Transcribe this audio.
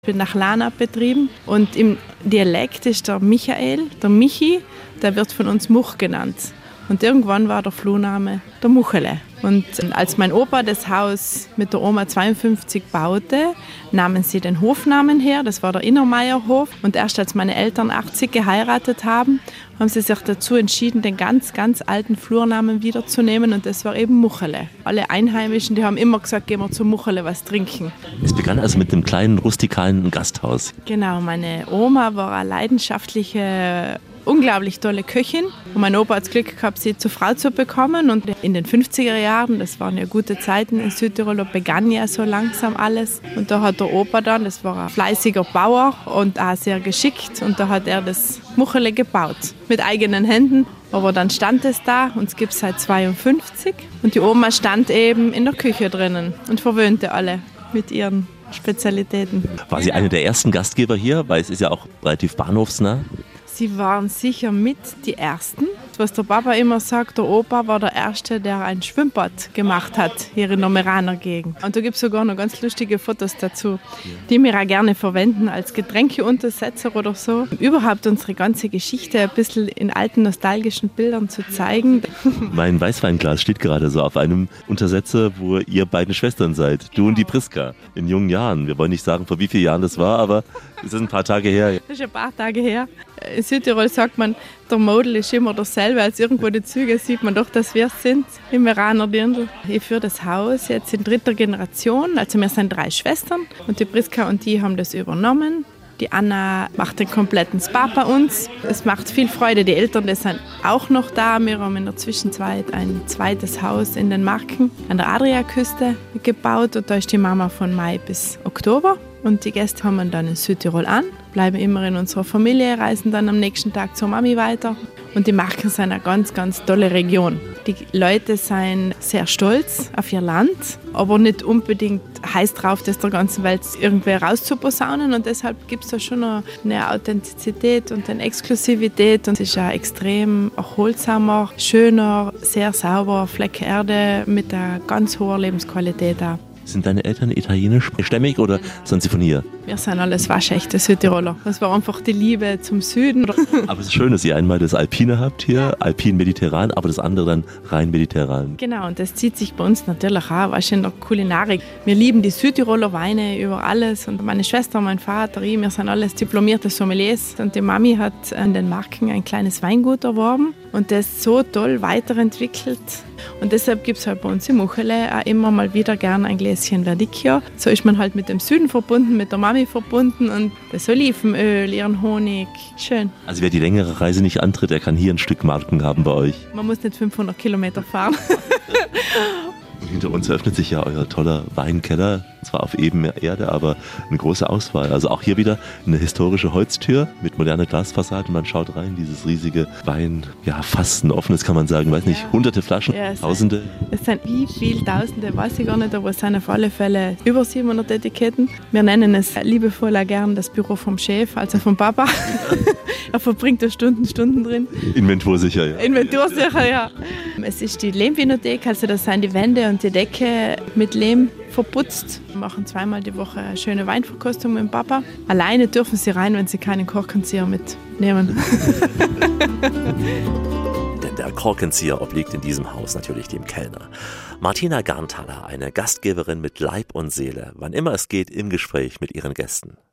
Ich bin nach Lana betrieben und im Dialekt ist der Michael, der Michi, der wird von uns Much genannt. Und irgendwann war der Flurname der Muchele. Und als mein Opa das Haus mit der Oma 52 baute, nahmen sie den Hofnamen her, das war der Innermeierhof. Und erst als meine Eltern 80 geheiratet haben, haben sie sich dazu entschieden, den ganz, ganz alten Flurnamen wiederzunehmen. Und das war eben Muchele. Alle Einheimischen, die haben immer gesagt, gehen wir zu Muchele was trinken. Es begann also mit einem kleinen rustikalen Gasthaus. Genau, meine Oma war eine leidenschaftliche, unglaublich tolle Köchin. Und mein Opa hat das Glück gehabt, sie zur Frau zu bekommen. Und in den 50er Jahren, das waren ja gute Zeiten in Südtirol, begann ja so langsam alles. Und da hat der Opa dann, das war ein fleißiger Bauer und auch sehr geschickt. Und da hat er das Muchele gebaut, mit eigenen Händen. Aber dann stand es da und es gibt es seit 52. Und die Oma stand eben in der Küche drinnen und verwöhnte alle mit ihren Spezialitäten. War sie eine der ersten Gastgeber hier? Weil es ist ja auch relativ bahnhofsnah. Sie waren sicher mit die Ersten. Was der Papa immer sagt, der Opa war der Erste, der ein Schwimmbad gemacht hat hier in der Meraner Gegend. Und da gibt es sogar noch ganz lustige Fotos dazu, die wir auch gerne verwenden als Getränkeuntersetzer oder so. Überhaupt unsere ganze Geschichte ein bisschen in alten nostalgischen Bildern zu zeigen. Mein Weißweinglas steht gerade so auf einem Untersetzer, wo ihr beiden Schwestern seid. Du und die Priska in jungen Jahren. Wir wollen nicht sagen, vor wie vielen Jahren das war, aber es ist ein paar Tage her. Das ist ein paar Tage her. In Südtirol sagt man, der Model ist immer derselbe. Als irgendwo die Züge sieht man doch, dass wir es sind im Meraner Dirndl. Ich führe das Haus jetzt in 3. Generation. Also wir sind 3 Schwestern und die Priska und die haben das übernommen. Die Anna macht den kompletten Spa bei uns. Es macht viel Freude. Die Eltern, die sind auch noch da. Wir haben in der Zwischenzeit ein zweites Haus in den Marken an der Adriaküste gebaut. Und da ist die Mama von Mai bis Oktober. Und die Gäste kommen dann in Südtirol an, bleiben immer in unserer Familie, reisen dann am nächsten Tag zur Mami weiter. Und die Marken sind eine ganz, ganz tolle Region. Die Leute sind sehr stolz auf ihr Land, aber nicht unbedingt heiß drauf, das der ganzen Welt irgendwie rauszuposaunen. Und deshalb gibt es da schon eine Authentizität und eine Exklusivität. Und es ist ein extrem erholsamer, schöner, sehr sauber Fleck Erde mit einer ganz hohen Lebensqualität auch. Sind deine Eltern italienischstämmig oder sind sie von hier? Wir sind alles waschechte Südtiroler. Das war einfach die Liebe zum Süden. Aber es ist schön, dass ihr einmal das Alpine habt hier, alpin-mediterran, aber das andere dann rein mediterran. Genau, und das zieht sich bei uns natürlich auch, weißt du, in der Kulinarik. Wir lieben die Südtiroler Weine über alles. Und meine Schwester, mein Vater, ich, wir sind alles diplomierte Sommeliers. Und die Mami hat an den Marken ein kleines Weingut erworben und das so toll weiterentwickelt. Und deshalb gibt es halt bei uns im Muchele auch immer mal wieder gern ein Gläschen Verdicchio. So ist man halt mit dem Süden verbunden, mit der Mami verbunden und das Olivenöl, ihren Honig. Schön. Also wer die längere Reise nicht antritt, der kann hier ein Stück Marken haben bei euch. Man muss nicht 500 Kilometer fahren. Und hinter uns öffnet sich ja euer toller Weinkeller, zwar auf ebener Erde, aber eine große Auswahl. Also auch hier wieder eine historische Holztür mit moderner Glasfassade. Man schaut rein, dieses riesige Fass, ein offenes kann man sagen, weiß nicht, hunderte Flaschen, Tausende. Es sind wie viele Tausende, weiß ich gar nicht, aber es sind auf alle Fälle über 700 Etiketten. Wir nennen es liebevoll auch gern das Büro vom Chef, also vom Papa. Er verbringt da Stunden drin. Inventursicher, ja. Inventursicher, ja. Es ist die Lehmvinothek, also das sind die Wände und die Decke mit Lehm verputzt. Wir machen 2-mal die Woche eine schöne Weinverkostung mit dem Papa. Alleine dürfen sie rein, wenn sie keinen Korkenzieher mitnehmen. Denn der Korkenzieher obliegt in diesem Haus natürlich dem Kellner. Martina Garnthaler, eine Gastgeberin mit Leib und Seele, wann immer es geht, im Gespräch mit ihren Gästen.